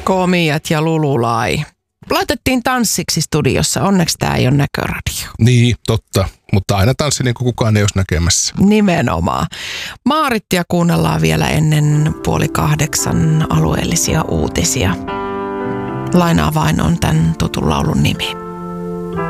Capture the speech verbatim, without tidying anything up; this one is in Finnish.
Komiat ja Lululai. Laitettiin tanssiksi studiossa. Onneksi tämä ei ole näköradio. Niin, totta. Mutta aina tanssi niin kuin kukaan ei olisi näkemässä. Nimenomaan. Maarittia kuunnellaan vielä ennen puoli kahdeksan alueellisia uutisia. Lainaa vain on tämän tutun laulun nimi.